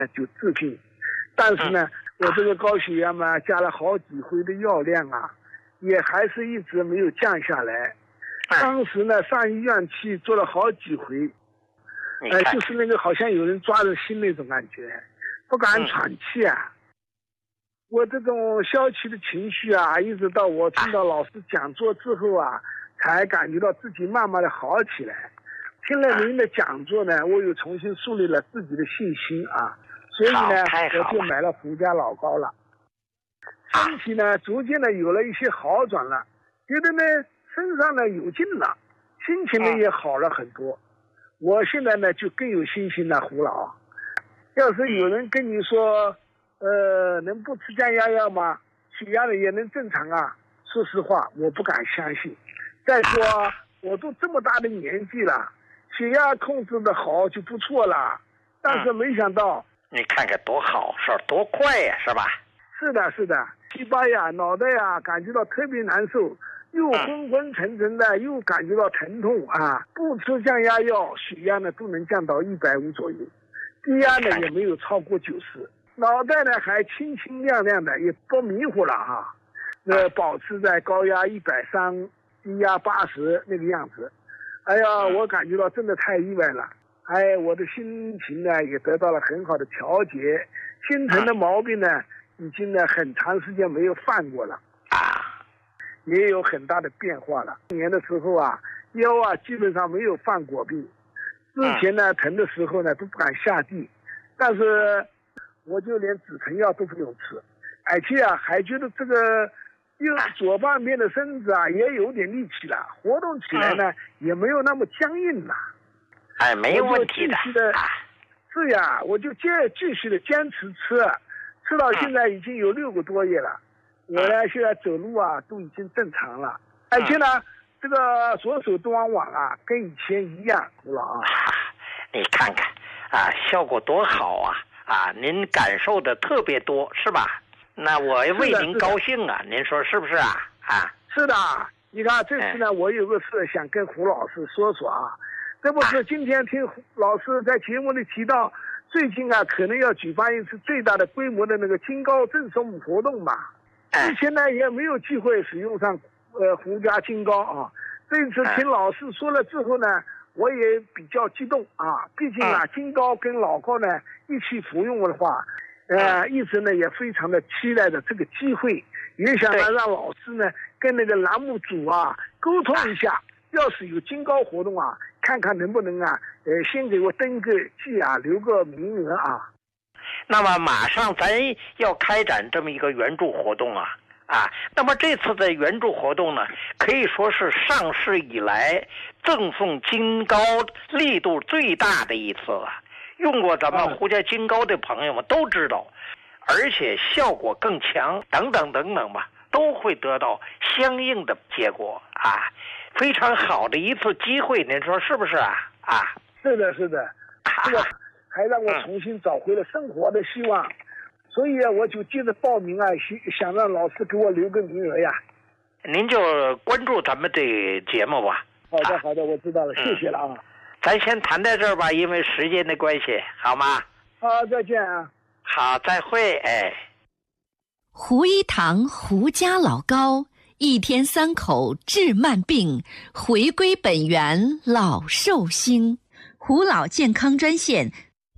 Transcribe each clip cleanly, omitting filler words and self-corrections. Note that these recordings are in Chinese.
就治病。但是呢，我这个高血压嘛，加了好几回的药量啊，也还是一直没有降下来。当时呢，上医院去做了好几回，就是那个好像有人抓着心那种感觉，不敢喘气啊。我这种消极的情绪啊，一直到我听到老师讲座之后啊，才感觉到自己慢慢的好起来。听了您的讲座呢，我又重新树立了自己的信心啊，所以呢，我就买了胡家老膏了。身体呢，逐渐的有了一些好转了，觉得呢，身上呢有劲了，心情呢也好了很多。我现在呢就更有信心了，胡老。要是有人跟你说，能不吃降压药吗？血压呢也能正常啊？说实话，我不敢相信。再说，我都这么大的年纪了，血压控制的好就不错了。但是没想到， 你看看多好事，多快呀，是吧？ 是的，是的，细胞呀、脑袋呀，感觉到特别难受，又昏昏沉沉的，又感觉到疼痛啊。不吃降压药，血压呢都能降到150左右，低压呢也没有超过90。脑袋呢还清清亮亮的，也不迷糊了啊。保持在高压130，低压80那个样子。哎呀，我感觉到真的太意外了。哎，我的心情呢也得到了很好的调节，心疼的毛病呢已经呢很长时间没有犯过了啊，也有很大的变化了。去年的时候啊，腰啊基本上没有犯过病，之前呢疼的时候呢都不敢下地，但是我就连止疼药都不用吃，而且啊还觉得这个左半边的身子啊也有点力气了，活动起来呢也没有那么僵硬了。 哎，没有问题的。 是呀，我就继续的坚持吃到现在已经有6个多月了。我呢现在走路啊都已经正常了，而且呢这个左手端网啊跟以前一样了啊。 你看看啊，效果多好啊！啊，您感受的特别多是吧？那我为您高兴啊，您说是不是啊？啊， 是的，你看这次呢，我有个事想跟胡老师说说啊。这不是今天听胡老师在节目里提到，最近啊可能要举办一次最大的规模的那个金高赠送活动嘛。之前呢也没有机会使用上胡家金高啊。这次听老师说了之后呢，我也比较激动啊。毕竟啊金高跟老高呢一起服用的话，一直呢也非常的期待着这个机会，也想呢让老师呢跟那个栏目组啊沟通一下，要是有金高活动啊，看看能不能啊，先给我登个记啊，留个名额啊。 那么马上咱要开展这么一个援助活动啊，那么这次的援助活动呢，可以说是上市以来赠送金高力度最大的一次了。用过咱们胡家金高的朋友们都知道，而且效果更强，等等等等吧，都会得到相应的结果啊。非常好的一次机会，您说是不是啊？啊， 是的，是的，这个还让我重新找回了生活的希望，所以啊，我就接着报名啊，想让老师给我留个名额呀。 您就关注咱们的节目吧。 好的，好的，我知道了，谢谢了啊。 咱先谈到这儿吧，因为时间的关系，好吗？ 好，再见啊。 好，再会，哎。 胡一堂胡家老膏。1天3口治慢病，回归本源老寿星。胡老健康专线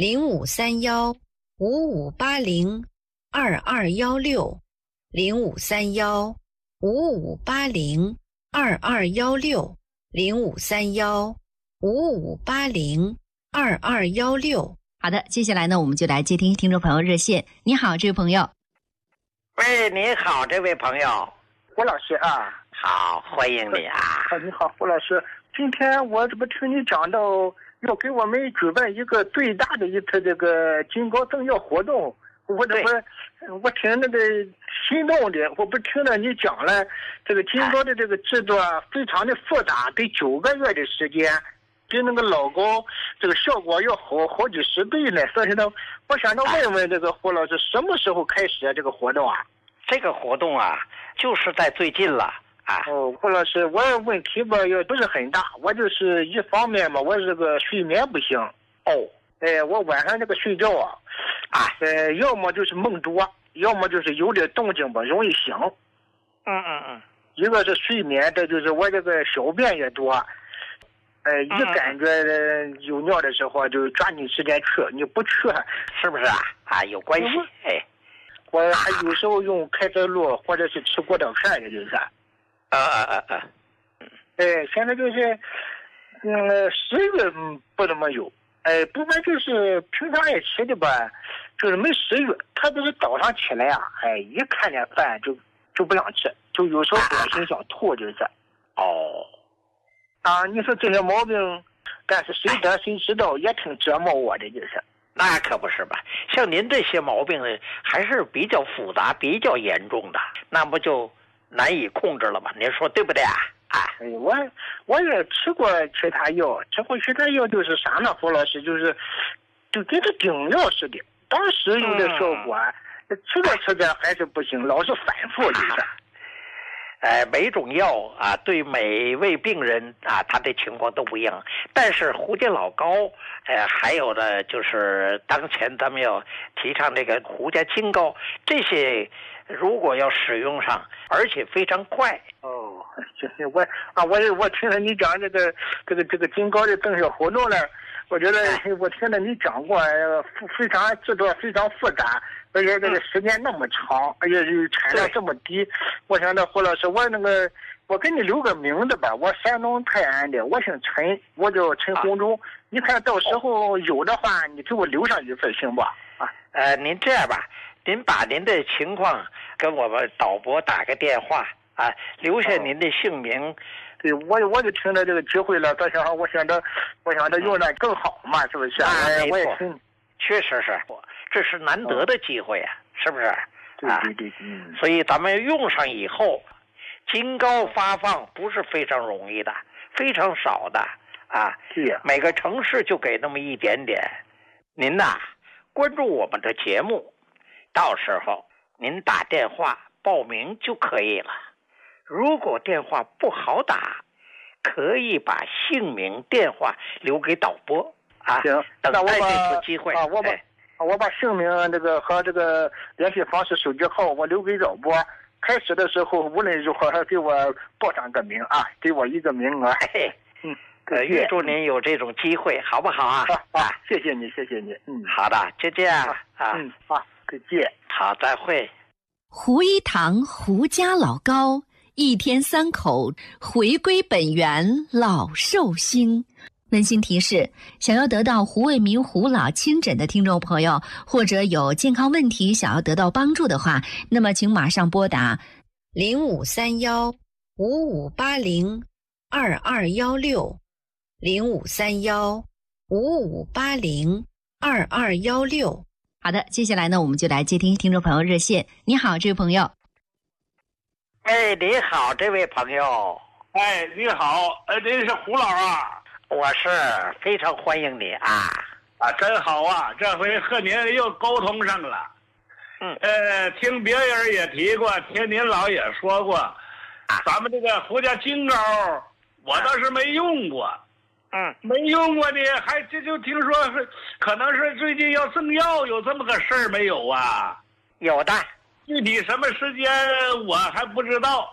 0531-5580，2531-5580，2216。 好的，接下来呢，我们就来接听听众朋友热线。你好，这位朋友。 喂，你好，这位朋友。 胡老师啊， 好，欢迎你啊！ 你好，胡老师。今天我这不听你讲到要给我们举办一个最大的一次这个金高赠药活动，我挺那个心动的。我不听了你讲了，这个金高的这个制作非常的复杂，得9个月的时间，比那个老高这个效果要好几十倍呢。所以呢，我想着问问这个胡老师，什么时候开始这个活动啊？ 这个活动啊，就是在最近了啊。 胡老师，我问题吧也不是很大，我就是一方面嘛，我这个睡眠不行。我晚上这个睡觉啊， 啊， 要么就是梦多，要么就是有点动静吧，容易醒。一个是睡眠，这就是我这个小便也多。一感觉有尿的时候，就抓紧时间去，你不去， 是不是啊？啊，有关系。 我还有时候用开塞露，或者是吃过道片，也就是。现在就是食欲不怎么有。不过就是平常也吃的吧，就是没食欲，特别是早上起来啊，一看见饭就不想吃，就有时候恶心想吐，就是。你说这些毛病，但是谁得谁知道，也挺折磨我的，就是。 那可不是吧？像您这些毛病呢，还是比较复杂、比较严重的，那不就难以控制了吗？您说对不对啊？ 我也吃过其他药，就是啥呢？胡老师，就跟这顶药似的，当时有点效果，吃着还是不行，老是反复就是。 每种药啊，对每位病人啊，他的情况都不一样。但是胡家老膏，还有的就是当前咱们要提倡这个胡家金膏，这些如果要使用上，而且非常快。 我听了你讲这个金膏的正效活动呢，我觉得我听了你讲过，非常制作非常复杂。而且这个时间那么长，而且产量这么低，我想着胡老师，我给你留个名字吧，我山东泰安的，我姓陈，我叫陈洪忠。你看到时候有的话，你给我留上一份行不？ 您这样吧，您把您的情况跟我们导播打个电话啊，留下您的姓名。 对，我就听着这个机会了，我想着用的更好嘛，是不是？我也听。 确实是，这是难得的机会啊，是不是？ 对。 所以咱们用上以后，金膏发放不是非常容易的，非常少的啊。 是。 每个城市就给那么一点点。您呐，关注我们的节目，到时候您打电话报名就可以了。如果电话不好打，可以把姓名、电话留给导播。 行， 等待这次机会。 我把姓名和这个联系方式、手机号我留给导播。开始的时候无论如何给我报上个名啊，给我一个名额。 预祝您有这种机会，好不好啊？ 谢谢你。 好的，就这样再见。 好，再会。 胡一堂胡家老膏，1天3口，回归本源，老寿星。温馨提示：想要得到胡卫民胡老亲诊的听众朋友，或者有健康问题想要得到帮助的话，那么请马上拨打0531-5580-2216，0531-5580-2216。好的，接下来呢，我们就来接听众朋友热线。你好，这位朋友。 你好，这位朋友。 你好，您是胡老啊？ 我是非常欢迎你啊！ 真好啊！这回和您又沟通上了。听别人也提过，听您老也说过，咱们这个胡家金膏，我倒是没用过。没用过的，还就听说可能是最近要赠药，有这么个事儿没有啊？ 有的， 具体什么时间我还不知道。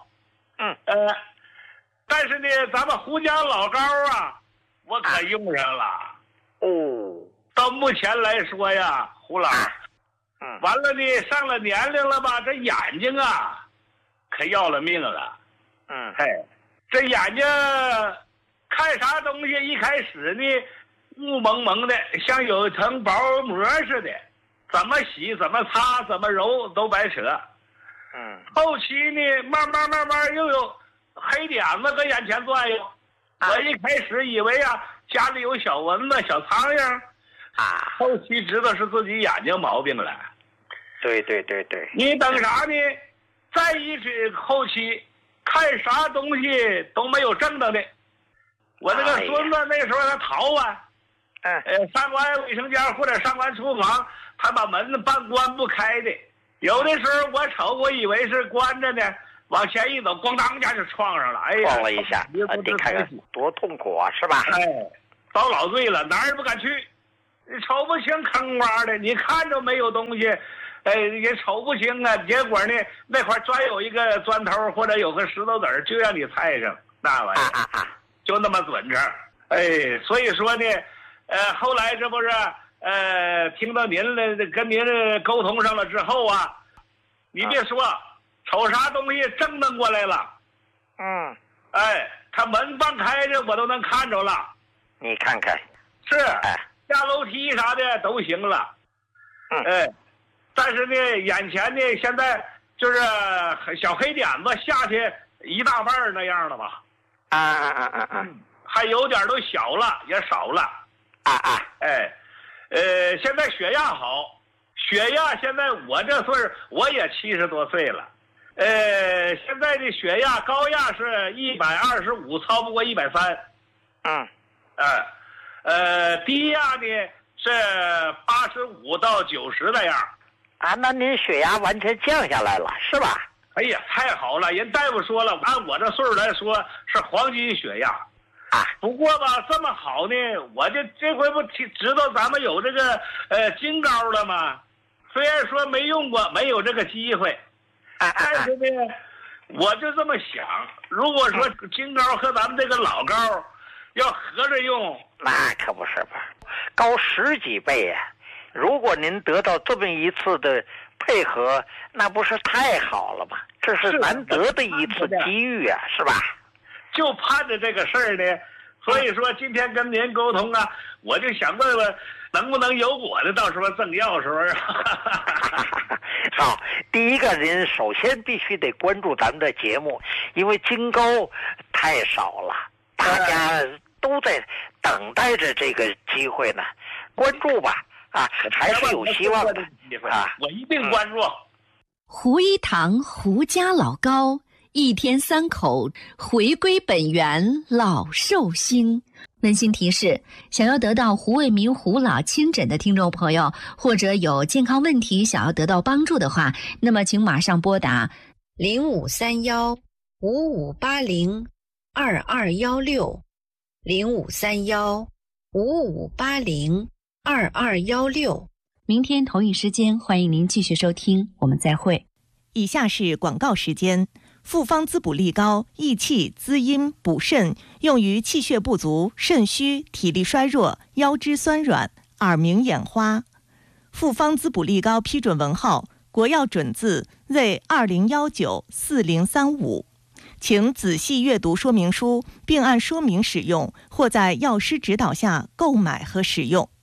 但是呢，咱们胡家老膏啊。我可用上了到目前来说呀，胡老，完了呢，上了年龄了吧，这眼睛啊，可要了命了。这眼睛看啥东西，一开始呢，雾蒙蒙的，像有一层薄膜似的，怎么洗、怎么擦、怎么揉都白扯。后期呢，慢慢又有黑点子搁眼前转悠。我一开始以为家里有小蚊子、小苍蝇，后期知道是自己眼睛毛病了。 对。 你等啥呢？再一直后期看啥东西都没有正当的。我那个孙子那时候他逃上完卫生间或者上完厨房，他把门半关不开的。有的时候我以为是关着呢。往前一走，咣当一下就撞上了， 撞了一下，你看看多痛苦啊，是吧？ 遭老罪了，哪儿也不敢去。 你瞅不清坑洼的，你看着没有东西，也瞅不清啊。结果呢，那块专有一个砖头或者有个石头子儿，就让你猜上那玩意儿，就那么准着。所以说呢，后来这不是听到您了，跟您沟通上了之后啊，你别说，瞅啥东西正弄过来了。他门放开着，我都能看着了。 你看看， 是，下楼梯啥的都行了。但是呢，眼前呢，现在就是小黑点子下去一大半那样了吧？还有点都小了，也少了。现在血压好，血压现在我这岁儿我也70多岁了。现在的血压高压是125，超不过130。低压呢是85到90那样。 那您血压完全降下来了，是吧？ 哎呀，太好了！人大夫说了，按我这岁数来说是黄金血压。不过吧，这么好呢，我这回不知道咱们有这个金膏了吗？虽然说没用过，没有这个机会。但是呢，我就这么想，如果说金膏和咱们这个老膏要合着用， 那可不是吧，高10几倍呀！如果您得到这么一次的配合，那不是太好了吗？这是难得的一次机遇啊，是吧？ 就盼着这个事儿呢，所以说今天跟您沟通啊，我就想问问能不能有我的，到时候赠药时候好，第一个您首先必须得关注咱们的节目，因为金膏太少了，大家都在等待着这个机会呢，关注吧，还是有希望的我一定关注。 胡一堂胡家老膏，1天3口，回归本源，老寿星。温馨提示：想要得到胡卫民胡老亲诊的听众朋友，或者有健康问题想要得到帮助的话，那么请马上拨打0531-5580-2216，0531-5580-2216。明天同一时间，欢迎您继续收听，我们再会。 以下是广告时间。复方滋补力膏益气滋阴补肾，用于气血不足、肾虚、体力衰弱、腰肢酸软、耳鸣眼花。复方滋补力膏批准文号国药准字 Z20194035，请仔细阅读说明书，并按说明使用，或在药师指导下购买和使用。